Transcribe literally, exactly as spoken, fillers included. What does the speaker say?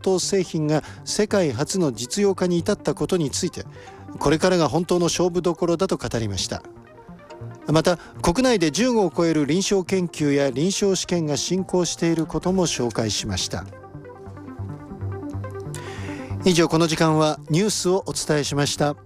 頭製品が世界初の実用化に至ったことについて、これからが本当の勝負どころだと語りました。また国内でじゅうごを超える臨床研究や臨床試験が進行していることも紹介しました。以上、この時間はニュースをお伝えしました。